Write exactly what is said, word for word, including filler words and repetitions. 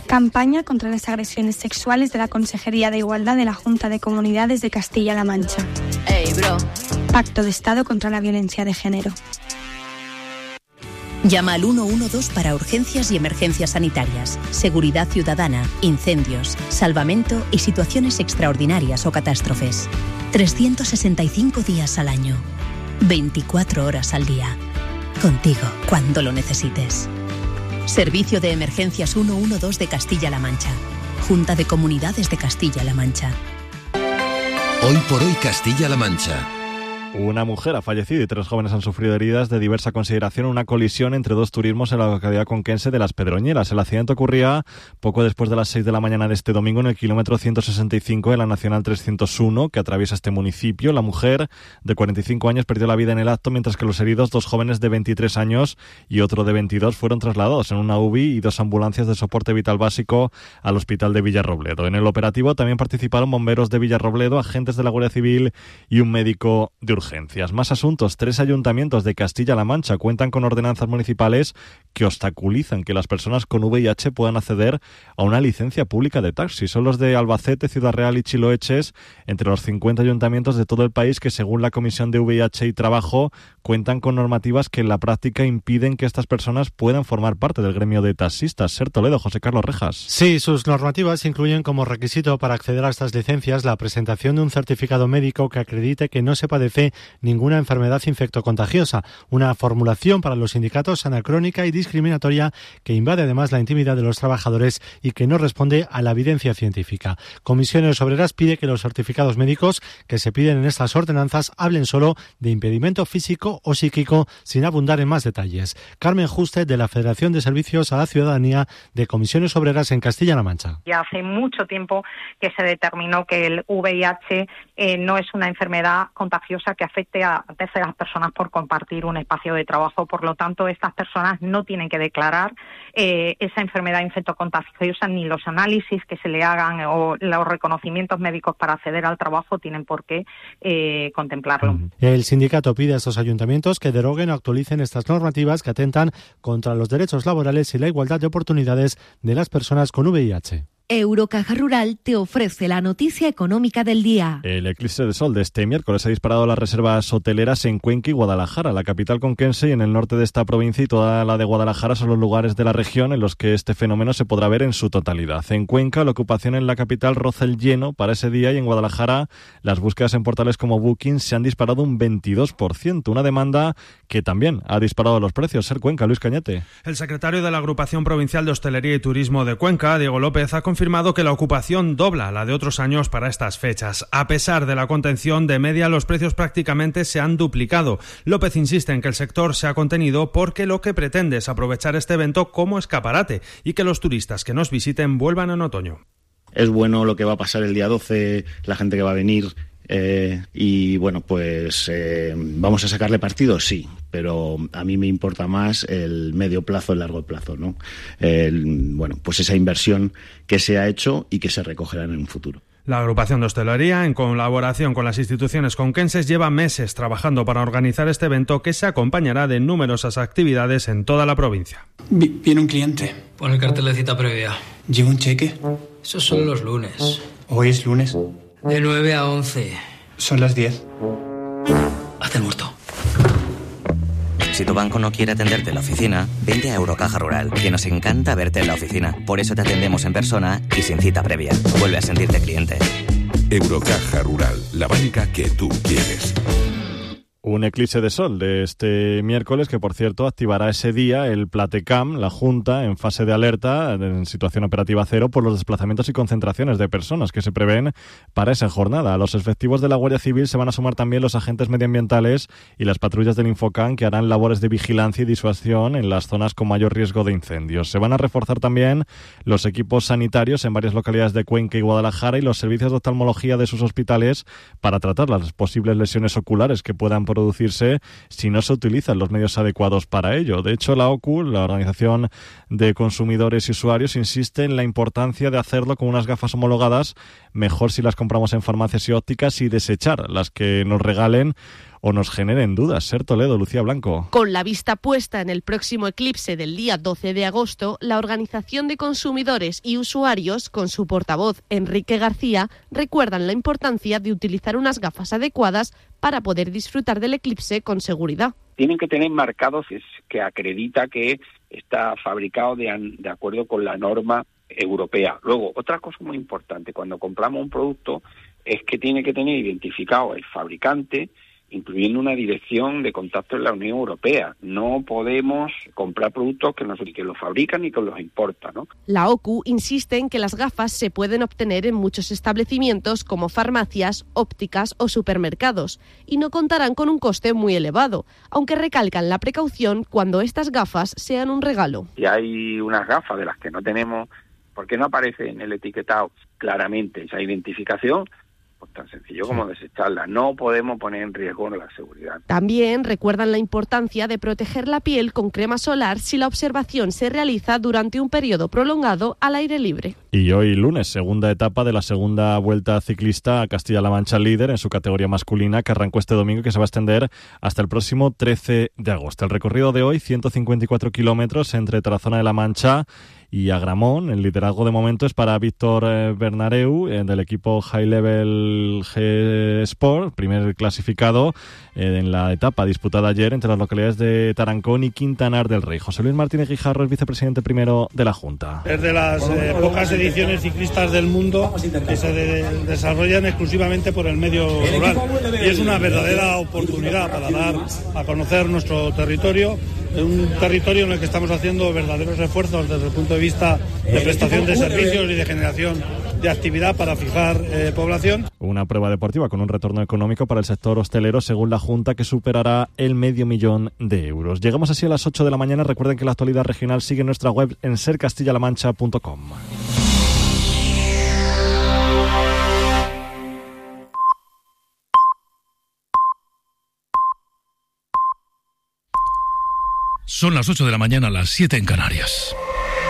Campaña contra las agresiones sexuales de la Consejería de Igualdad de la Junta de Comunidades de Castilla-La Mancha. Hey, bro. Pacto de Estado contra la violencia de género. Llama al uno uno dos para urgencias y emergencias sanitarias, seguridad ciudadana, incendios, salvamento y situaciones extraordinarias o catástrofes. trescientos sesenta y cinco días al año, veinticuatro horas al día. Contigo cuando lo necesites. Servicio de Emergencias uno uno dos de Castilla-La Mancha. Junta de Comunidades de Castilla-La Mancha. Hoy por hoy Castilla-La Mancha. Una mujer ha fallecido y tres jóvenes han sufrido heridas de diversa consideración en una colisión entre dos turismos en la localidad conquense de Las Pedroñeras. El accidente ocurría poco después de las seis de la mañana de este domingo en el kilómetro ciento sesenta y cinco de la Nacional trescientos uno que atraviesa este municipio. La mujer de cuarenta y cinco años perdió la vida en el acto, mientras que los heridos, dos jóvenes de veintitrés años y otro de veintidós, fueron trasladados en una U B I y dos ambulancias de soporte vital básico al hospital de Villarrobledo. En el operativo también participaron bomberos de Villarrobledo, agentes de la Guardia Civil y un médico de urgencias. Más asuntos. Tres ayuntamientos de Castilla-La Mancha cuentan con ordenanzas municipales que obstaculizan que las personas con V I H puedan acceder a una licencia pública de taxi. Son los de Albacete, Ciudad Real y Chiloeches, entre los cincuenta ayuntamientos de todo el país que, según la Comisión de V I H y Trabajo, cuentan con normativas que en la práctica impiden que estas personas puedan formar parte del gremio de taxistas. Ser Toledo, José Carlos Rejas. Sí, sus normativas incluyen como requisito para acceder a estas licencias la presentación de un certificado médico que acredite que no se padece ninguna enfermedad infectocontagiosa, una formulación para los sindicatos anacrónica y discriminatoria que invade además la intimidad de los trabajadores y que no responde a la evidencia científica. Comisiones Obreras pide que los certificados médicos que se piden en estas ordenanzas hablen solo de impedimento físico o psíquico, sin abundar en más detalles. Carmen Juste, de la Federación de Servicios a la Ciudadanía de Comisiones Obreras en Castilla-La Mancha. Ya hace mucho tiempo que se determinó que el V I H eh, no es una enfermedad contagiosa que afecte a terceras personas por compartir un espacio de trabajo. Por lo tanto, estas personas no tienen que declarar eh, esa enfermedad infectocontagiosa, ni los análisis que se le hagan o los reconocimientos médicos para acceder al trabajo tienen por qué eh, contemplarlo. El sindicato pide a estos ayuntamientos que deroguen o actualicen estas normativas que atentan contra los derechos laborales y la igualdad de oportunidades de las personas con V I H. Eurocaja Rural te ofrece la noticia económica del día. El eclipse de sol de este miércoles ha disparado las reservas hoteleras en Cuenca y Guadalajara. La capital conquense y en el norte de esta provincia y toda la de Guadalajara son los lugares de la región en los que este fenómeno se podrá ver en su totalidad. En Cuenca, la ocupación en la capital roza el lleno para ese día, y en Guadalajara las búsquedas en portales como Booking se han disparado un veintidós por ciento, una demanda que también ha disparado los precios. Ser Cuenca, Luis Cañete. El secretario de la Agrupación Provincial de Hostelería y Turismo de Cuenca, Diego López, ha confirmado que la ocupación dobla la de otros años para estas fechas. A pesar de la contención, de media los precios prácticamente se han duplicado. López insiste en que el sector se ha contenido porque lo que pretende es aprovechar este evento como escaparate y que los turistas que nos visiten vuelvan en otoño. Es bueno lo que va a pasar el día doce, la gente que va a venir. Eh, y bueno, pues eh, vamos a sacarle partido, sí, pero a mí me importa más el medio plazo, el largo plazo, ¿no? El, bueno, pues esa inversión que se ha hecho y que se recogerá en un futuro. La agrupación de hostelería, en colaboración con las instituciones conquenses, lleva meses trabajando para organizar este evento que se acompañará de numerosas actividades en toda la provincia. Viene un cliente. Pon el cartel de cita previa. ¿Lleva un cheque? Esos son los lunes. ¿Hoy es lunes? De nueve a once. Son las diez. Haz el muerto. Si tu banco no quiere atenderte en la oficina, vente a Eurocaja Rural, que nos encanta verte en la oficina. Por eso te atendemos en persona y sin cita previa. Vuelve a sentirte cliente. Eurocaja Rural, la banca que tú quieres. Un eclipse de sol de este miércoles que, por cierto, activará ese día el Platecam, la Junta, en fase de alerta, en situación operativa cero, por los desplazamientos y concentraciones de personas que se prevén para esa jornada. A los efectivos de la Guardia Civil se van a sumar también los agentes medioambientales y las patrullas del Infocam, que harán labores de vigilancia y disuasión en las zonas con mayor riesgo de incendios. Se van a reforzar también los equipos sanitarios en varias localidades de Cuenca y Guadalajara y los servicios de oftalmología de sus hospitales para tratar las posibles lesiones oculares que puedan producirse si no se utilizan los medios adecuados para ello. De hecho, la O C U, la Organización de Consumidores y Usuarios, insiste en la importancia de hacerlo con unas gafas homologadas, mejor si las compramos en farmacias y ópticas, y desechar las que nos regalen o nos generen dudas. Ser Toledo, Lucía Blanco. Con la vista puesta en el próximo eclipse del día doce de agosto, la Organización de Consumidores y Usuarios, con su portavoz Enrique García, recuerdan la importancia de utilizar unas gafas adecuadas para poder disfrutar del eclipse con seguridad. Tienen que tener marcados que acredita que está fabricado de, de acuerdo con la norma europea. Luego, otra cosa muy importante, cuando compramos un producto, es que tiene que tener identificado el fabricante, incluyendo una dirección de contacto en la Unión Europea. No podemos comprar productos que, no, que los fabrican ni que los importan, ¿no? La O C U insiste en que las gafas se pueden obtener en muchos establecimientos como farmacias, ópticas o supermercados y no contarán con un coste muy elevado, aunque recalcan la precaución cuando estas gafas sean un regalo. Si hay unas gafas de las que no tenemos, porque no aparece en el etiquetado claramente esa identificación, pues tan sencillo como desecharla. No podemos poner en riesgo la seguridad. También recuerdan la importancia de proteger la piel con crema solar si la observación se realiza durante un periodo prolongado al aire libre. Y hoy lunes, segunda etapa de la segunda Vuelta Ciclista a Castilla-La Mancha, líder en su categoría masculina, que arrancó este domingo y que se va a extender hasta el próximo trece de agosto. El recorrido de hoy, ciento cincuenta y cuatro kilómetros entre Tarazona de la Mancha y Agramón. El liderazgo de momento es para Víctor eh, Bernareu, eh, del equipo High Level G Sport, primer clasificado eh, en la etapa disputada ayer entre las localidades de Tarancón y Quintanar del Rey. José Luis Martínez Guijarro es vicepresidente primero de la Junta. Es de las eh, pocas ediciones ciclistas del mundo que se de- desarrollan exclusivamente por el medio rural, y es una verdadera oportunidad para dar a conocer nuestro territorio, un territorio en el que estamos haciendo verdaderos esfuerzos desde el punto de vista de prestación de servicios y de generación de actividad para fijar eh, población. Una prueba deportiva con un retorno económico para el sector hostelero, según la Junta, que superará el medio millón de euros. Llegamos así a las ocho de la mañana. Recuerden que la actualidad regional sigue en nuestra web en ser castilla la mancha punto com. Son las ocho de la mañana, las siete en Canarias.